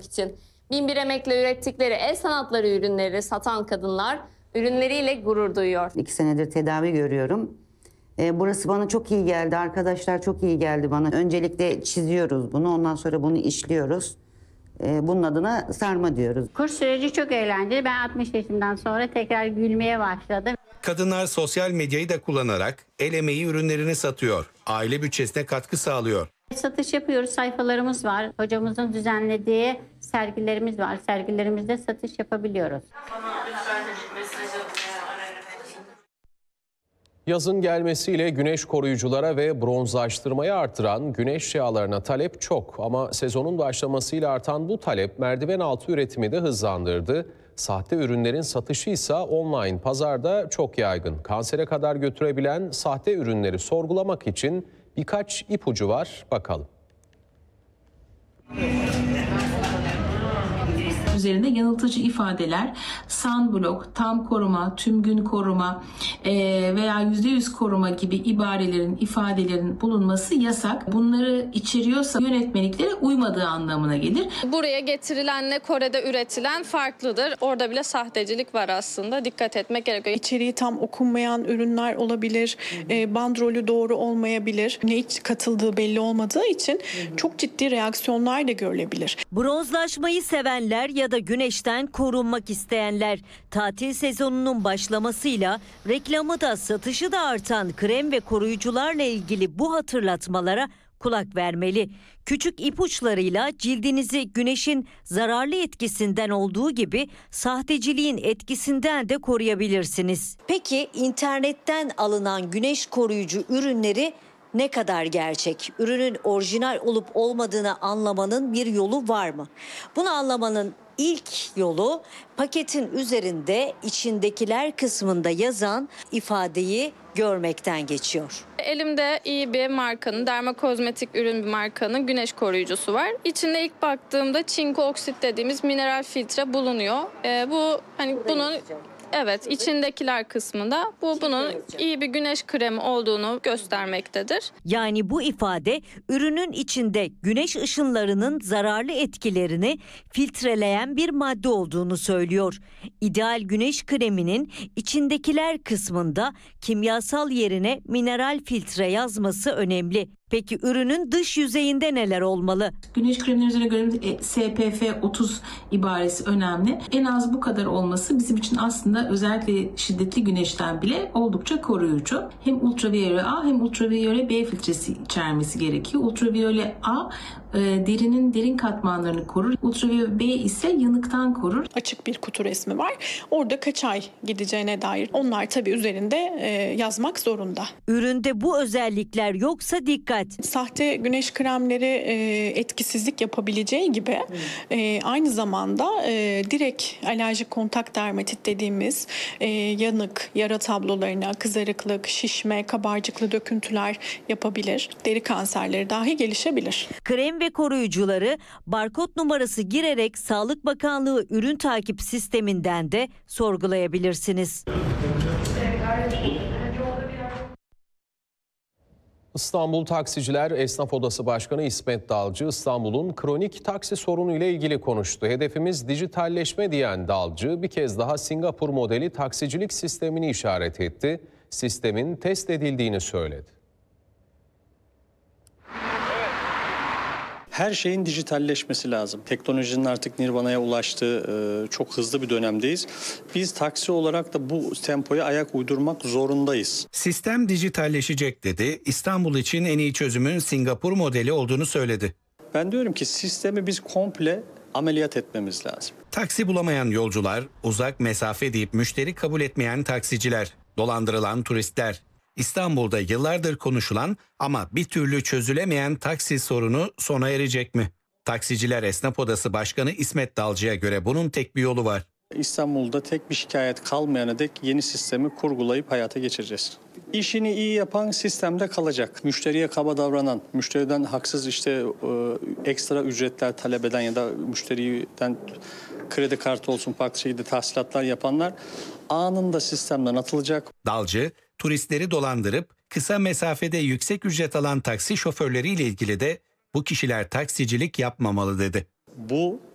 için. Binbir emekle ürettikleri el sanatları ürünleri satan kadınlar ürünleriyle gurur duyuyor. 2 senedir tedavi görüyorum. Burası bana çok iyi geldi. Arkadaşlar çok iyi geldi bana. Öncelikle çiziyoruz bunu. Ondan sonra bunu işliyoruz. Bunun adına sarma diyoruz. Kurs süreci çok eğlenceli. Ben 60 yaşından sonra tekrar gülmeye başladım. Kadınlar sosyal medyayı da kullanarak el emeği ürünlerini satıyor. Aile bütçesine katkı sağlıyor. Satış yapıyoruz. Sayfalarımız var. Hocamızın düzenlediği sergilerimiz var. Sergilerimizde satış yapabiliyoruz. Yazın gelmesiyle güneş koruyuculara ve bronzlaştırmayı artıran güneş yağlarına talep çok. Ama sezonun başlamasıyla artan bu talep merdiven altı üretimi de hızlandırdı. Sahte ürünlerin satışı ise online pazarda çok yaygın. Kansere kadar götürebilen sahte ürünleri sorgulamak için birkaç ipucu var. Bakalım. Üzerinde yanıltıcı ifadeler, sunblock, tam koruma, tüm gün koruma veya %100 koruma gibi ibarelerin, ifadelerin bulunması yasak. Bunları içeriyorsa yönetmeliklere uymadığı anlamına gelir. Buraya getirilenle Kore'de üretilen farklıdır. Orada bile sahtecilik var aslında. Dikkat etmek gerekiyor. İçeriği tam okunmayan ürünler olabilir, bandrolü doğru olmayabilir. Ne katıldığı belli olmadığı için çok ciddi reaksiyonlar da görülebilir. Bronzlaşmayı sevenler ya da güneşten korunmak isteyenler, tatil sezonunun başlamasıyla reklamı da satışı da artan krem ve koruyucularla ilgili bu hatırlatmalara kulak vermeli. Küçük ipuçlarıyla cildinizi güneşin zararlı etkisinden olduğu gibi sahteciliğin etkisinden de koruyabilirsiniz. Peki internetten alınan güneş koruyucu ürünleri ne kadar gerçek? Ürünün orijinal olup olmadığını anlamanın bir yolu var mı? Bunu anlamanın İlk yolu paketin üzerinde içindekiler kısmında yazan ifadeyi görmekten geçiyor. Elimde iyi bir markanın, dermakozmetik ürün bir markanın güneş koruyucusu var. İçinde ilk baktığımda çinko oksit dediğimiz mineral filtre bulunuyor. Bu hani bunun evet içindekiler kısmında bunun iyi bir güneş kremi olduğunu göstermektedir. Yani bu ifade ürünün içinde güneş ışınlarının zararlı etkilerini filtreleyen bir madde olduğunu söylüyor. İdeal güneş kreminin içindekiler kısmında kimyasal yerine mineral filtre yazması önemli. Peki ürünün dış yüzeyinde neler olmalı? Güneş kreminin üzerine göre SPF 30 ibaresi önemli. En az bu kadar olması bizim için aslında özellikle şiddetli güneşten bile oldukça koruyucu. Hem ultraviyole A hem ultraviyole B filtresi içermesi gerekiyor. Ultraviyole A derinin derin katmanlarını korur. Ultraviyole B ise yanıktan korur. Açık bir kutu resmi var. Orada kaç ay gideceğine dair onlar tabii üzerinde yazmak zorunda. Üründe bu özellikler yoksa dikkat. Sahte güneş kremleri etkisizlik yapabileceği gibi aynı zamanda direkt alerjik kontak dermatit dediğimiz yanık, yara tablolarına, kızarıklık, şişme, kabarcıklı döküntüler yapabilir. Deri kanserleri dahi gelişebilir. Krem ve koruyucuları barkod numarası girerek Sağlık Bakanlığı ürün takip sisteminden de sorgulayabilirsiniz. İstanbul Taksiciler Esnaf Odası Başkanı İsmet Dalcı, İstanbul'un kronik taksi sorunu ile ilgili konuştu. Hedefimiz dijitalleşme diyen Dalcı, bir kez daha Singapur modeli taksicilik sistemini işaret etti. Sistemin test edildiğini söyledi. Her şeyin dijitalleşmesi lazım. Teknolojinin artık nirvanaya ulaştığı çok hızlı bir dönemdeyiz. Biz taksi olarak da bu tempoya ayak uydurmak zorundayız. Sistem dijitalleşecek dedi. İstanbul için en iyi çözümün Singapur modeli olduğunu söyledi. Ben diyorum ki sistemi biz komple ameliyat etmemiz lazım. Taksi bulamayan yolcular, uzak mesafe deyip müşteri kabul etmeyen taksiciler, dolandırılan turistler. İstanbul'da yıllardır konuşulan ama bir türlü çözülemeyen taksi sorunu sona erecek mi? Taksiciler Esnaf Odası Başkanı İsmet Dalcı'ya göre bunun tek bir yolu var. İstanbul'da tek bir şikayet kalmayana dek yeni sistemi kurgulayıp hayata geçireceğiz. İşini iyi yapan sistemde kalacak. Müşteriye kaba davranan, müşteriden haksız ekstra ücretler talep eden ya da müşteriden kredi kartı olsun farklı şekilde tahsilatlar yapanlar anında sistemden atılacak. Dalcı, turistleri dolandırıp kısa mesafede yüksek ücret alan taksi şoförleriyle ilgili de bu kişiler taksicilik yapmamalı dedi. Bu